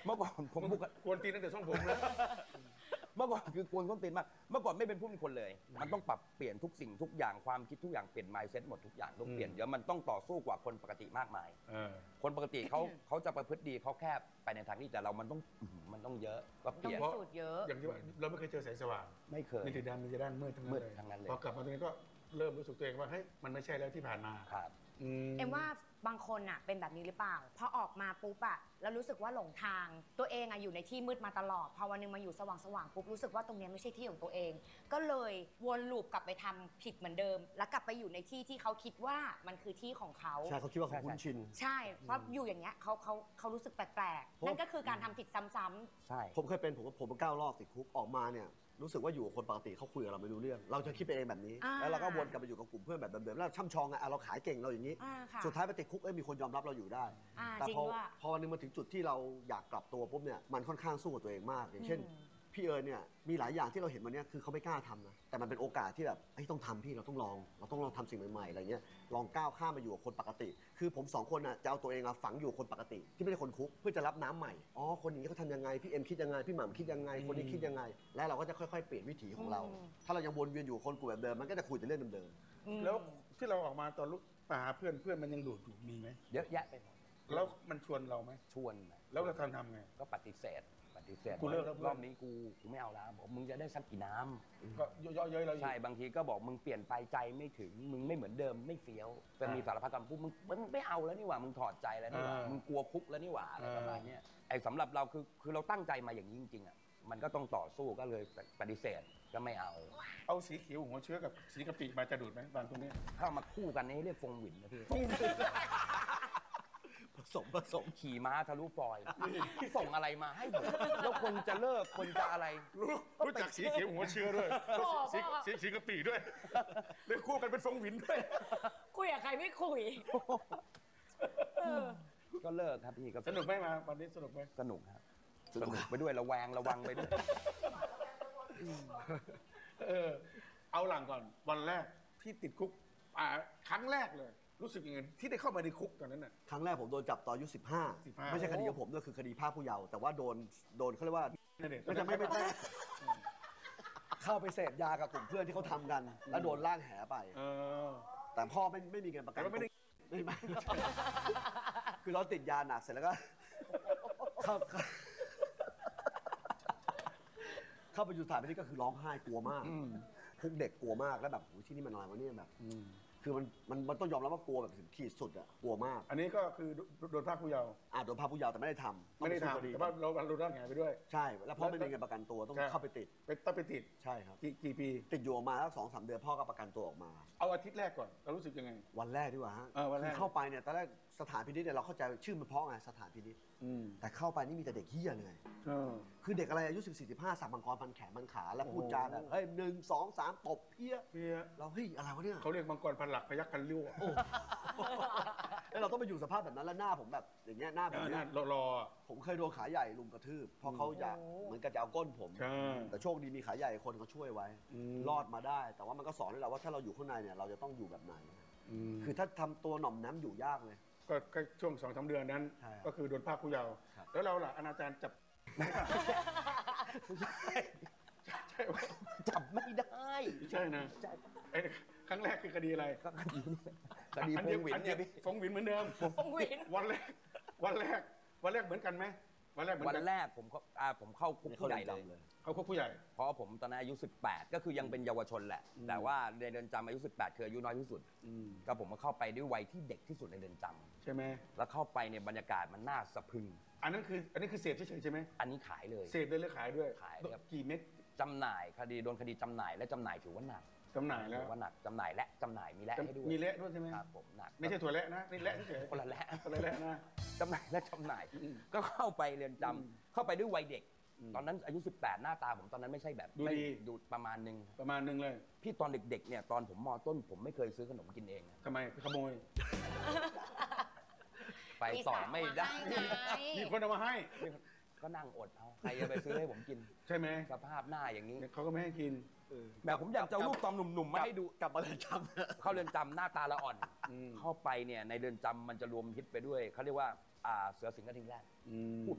เมื่อก่อนผมกวนตีนตั้งแต่ช่องผมแล้วเมื่อก่อนคือกวนส้นตีนมากเมื่อก่อนไม่เป็นผู้เป็นคนเลยมันต้องปรับเปลี่ยนทุกสิ่งทุกอย่างความคิดทุกอย่างเปลี่ยน mindset หมดทุกอย่างต้องเปลี่ยนเดี๋ยวมันต้องต่อสู้กว่าคนปกติมากมายคนปกติเขาจะประพฤติดีเขาแค่ไปในทางนี้แต่เรามันต้องเยอะก็เปลี่ยนสูตรเยอะอย่างที่ว่าเราไม่เคยเจอแสงสว่างไม่เคยมีแต่ดำมีแต่ด้านมืดทั้งนั้นเลยพอกลับมาตรงนี้ก็เริ่มรู้สึกตัวเองว่าเฮ้ยมันไม่ใช่แล้วที่ผ่านมาครับเอ็มว่าบางคนอ่ะเป็นแบบนี้หรือเปล่าพอออกมาปุ๊บอ่ะแล้วรู้สึกว่าหลงทางตัวเองอ่ะอยู่ในที่มืดมาตลอดพอวันนึงมาอยู่สว่างปุ๊บรู้สึกว่าตรงนี้ไม่ใช่ที่ของตัวเองก็เลยวนลูปกลับไปทำผิดเหมือนเดิมแล้วกลับไปอยู่ในที่ที่เขาคิดว่ามันคือที่ของเขาใช่เขาคิดว่าเขาคุ้นชินใช่เพราะอยู่อย่างเงี้ยเขารู้สึกแปลกๆนั่นก็คือการทำผิดซ้ำๆใช่ผมเคยเป็นผมก้าวรอบติดคุกออกมาเนี่ยรู้สึกว่าอยู่กับคนปกติเขาคุยกับเราไม่รู้เรื่องเราจะคิดไปเองแบบนี้แล้วเราก็วนกลับไปอยู่กับกลุ่มเพื่อนแบบเดิมๆแล้วช่ำชองอ่ะเราขายเก่งเราอย่างนี้สุดท้ายไปติดคุกมีคนยอมรับเราอยู่ได้แต่พอวันนึงมาถึงจุดที่เราอยากกลับตัวปุ๊บเนี่ยมันค่อนข้างสู้กับตัวเองมากอย่างเช่นพี่เอิญเนี่ยมีหลายอย่างที่เราเห็นวันนี้คือเขาไม่กล้าทำนะแต่มันเป็นโอกาสที่แบบต้องทำพี่เราต้องลองทำสิ่งใหม่ๆอะไรเงี้ยลองก้าวข้ามมาอยู่กับคนปกติคือผม2คนน่ะจะเอาตัวเองฝังอยู่คนปกติที่ไม่ใช่คนคุกเพื่อจะรับน้ำใหม่คนนี้เขาทำยังไงพี่เอ็มคิดยังไงพี่หม่ำคิดยังไงคนนี้คิดยังไงแล้วเราก็จะค่อยๆเปลี่ยนวิถีของเราถ้าเรายังวนเวียนอยู่คนกลุ่มแบบเดิมมันก็จะคุยแต่เรื่องเดิมๆแล้วที่เราออกมาตอนลูกไปหาเพื่อนมันยังดูดอยู่มีไหมเยอะแยะไปหมดแล้วมันชวนเราไหมชวนแล้วเราทำไงก็ปฏิเสธกูเลิกรอบนี้กูไม่เอาแล้วบอกมึงจะได้สักกี่น้ำก็เยอะๆเราใช่บางทีก็บอกมึงเปลี่ยนไปใจไม่ถึงมึงไม่เหมือนเดิมไม่เฟี้ยวจะมีสารพัดคำพูดมึงไม่เอาแล้วนี่หว่ามึงถอดใจแล้วนี่หว่ามึงกลัวคุกแล้วนี่หว่าอะไรประมาณนี้ไอ้สำหรับเราคือเราตั้งใจมาอย่างนี้จริงๆอ่ะมันก็ต้องต่อสู้ก็เลยปฏิเสธก็ไม่เอาสีเขียวหัวเชื้อกับสีกะปิมาจะดูดไหมบางตรงนี้ถ้ามาคู่กันนี่เรียกฟงหวินนะพี่ผสมขี่ม้าทะลุฟอยส่งอะไรมาให้ผมแล้วคนจะเลิกคนจะอะไรรู้จักสีเขียวหัวเชื้อด้วยสีกะปิด้วยเลยคู่กันเป็นฟงหวินด้วยคุยกับใครไม่คุยก็เลิกครับพี่ก็สนุกไหมมาวันนี้สนุกไหมสนุกครับสนุกไปด้วยระวังไปด้วยเอาหลังก่อนวันแรกที่ติดคุกครั้งแรกเลยรู้สึกยังไงที่ได้เข้ามาในคุกตอนนั้นน่ะครั้งแรกผมโดนจับตอนอายุ15ไม่ใช่คดีของผมด้วยคือคดีพรากผู้เยาว์แต่ว่าโดนเขาเรียกว่าไม่ใช่ไม่เข้าไปเสพยากับกลุ่มเพื่อนที่เขาทำกันแล้วโดนล่างแหไปแต่พ่อไม่มีเงินประกันไม่คือเราติดยาหนักเสร็จแล้วก็เข้าไปอยู่สถานพินิจก็คือร้องไห้กลัวมากพวกเด็กกลัวมากแล้วแบบที่นี่มันอะไรวะเนี่ยแบบคือมันต้องยอมรับว่ากลัวแบบถึงขีดสุดอะกลัวมากอันนี้ก็คือโดนพรากผู้เยาว์โดนพรากผู้เยาว์แต่ไม่ได้ทำแต่ว่าเราโดนร่างแหไปด้วยใช่แล้วพ่อไม่มีเงินประกันตัวต้องเข้าไปติดต้องไปติดใช่ครับกี่ปีติดอยู่ออกมาแล้ว2-3 เดือนพ่อก็ประกันตัวออกมาเอาอาทิตย์แรกก่อนเรารู้สึกยังไงวันแรกดีกว่าฮะคือเข้าไปเนี่ยตอนแรกสถานพินิจเนี่ยเราเข้าใจชื่อมันเพราะไงสถานพินิจแต่เข้าไปนี่มีแต่เด็กเหี้ยเลยคือเด็กอะไรอายุ14-15สับมังกรพันแขนพันขาแล้วพูดจาแบบเฮ้ย1 2 3ตบเพี้ยเราเฮ้ยอะไรวะเนี่ยเขาเรียกมังกรพันหลักพยัคฆ์พันลิ้วแล้วเราต้องไปอยู่สภาพแบบนั้นแล้วหน้าผมแบบอย่างเงี้ยหน้าแบบนี้รอผมเคยโดนขาใหญ่ลุมกระทืบเพราะเขาอยากเหมือนกับจะเอาก้นผมแต่โชคดีมีขาใหญ่คนเขาช่วยไว้รอดมาได้แต่ว่ามันก็สอนให้เราว่าถ้าเราอยู่ข้างในเนี่ยเราจะต้องอยู่แบบไหนคือถ้าทำตัวหน่อมน้ำอยู่ยากเลยก็ช่วง2-3 เดือนนั้นก็คือโดนพรากผู้เยาว์แล้วเราล่ะอนาจารจับจับไม่ได้ใช่นะครั้งแรกคือคดีอะไรคดีฟงหวินเนี่ยพี่ฟงหวินเหมือนเดิมฟงหวินวันแรกเหมือนกันไหมวันแรกผมเข้าคุกผู้ใหญ่เลยเข้าคุกผู้ใหญ่เพราะผมตอนนั้นอายุ18ก็คือยังเป็นเยาวชนแหละแต่ว่าในเรือนจำอายุ18คืออายุน้อยที่สุดก็ผมก็เข้าไปด้วยวัยที่เด็กที่สุดในเรือนจำใช่ไหมแล้วเข้าไปเนี่ยบรรยากาศมันน่าสะพรึงอันนี้คือเสพเฉยๆใช่ไหมอันนี้ขายเลยเสพเลยหรือขายด้วยขายครับกี่เม็ดจำหน่ายโดนคดีจำหน่ายและจำหน่ายถือว่าหนักจำหน่ายแล้วถือว่าหนักจำหน่ายและจำหน่ายมีและให้ด้วยมีและด้วยใช่ไหมครับผมหนักไม่ใช่ถั่วและนะนี่และเฉยคนละและนะจำหน่ายและจำหน่ายก็เข้าไปเรือนจำเข้าไปด้วยวัยเด็กตอนนั้นอายุ18หน้าตาผมตอนนั้นไม่ใช่แบบดูประมาณนึงเลยพี่ตอนเด็กๆเนี่ยตอนผมม.ต้นผมไม่เคยซื้อขนมกินเองทำไมขโมยไปต่อไม่ได้มีคนเอามาให้ก็นั่งอดเอาใครจะไปซื้อให้ผมกินใช่ไหมสภาพหน้าอย่างนี้เขาก็ไม่ให้กินแบบผมอยากจะลูกตอนหนุ่มๆมาให้ดูกลับมาเรือนจำเข้าเรือนจำหน้าตาละอ่อนเข้าไปเนี่ยในเรือนจำมันจะรวมฮิตไปด้วยเขาเรียกว่าเสือสิงห์กระทิงแรดพูด